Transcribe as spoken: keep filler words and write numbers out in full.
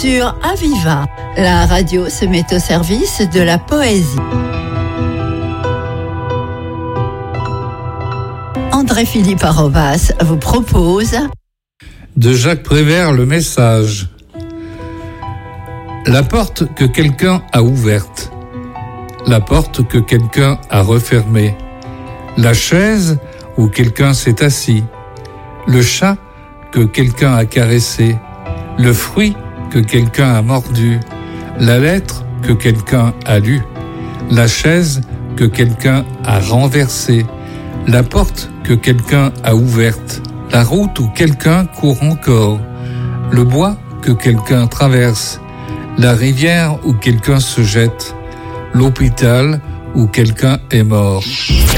sur Aviva. La radio se met au service de la poésie. André-Philippe Arobas vous propose de Jacques Prévert le message. La porte que quelqu'un a ouverte, la porte que quelqu'un a refermée, la chaise où quelqu'un s'est assis, le chat que quelqu'un a caressé, le fruit que quelqu'un a mordu, la lettre que quelqu'un a lue, la chaise que quelqu'un a renversée, la porte que quelqu'un a ouverte, la route où quelqu'un court encore, le bois que quelqu'un traverse, la rivière où quelqu'un se jette, l'hôpital où quelqu'un est mort.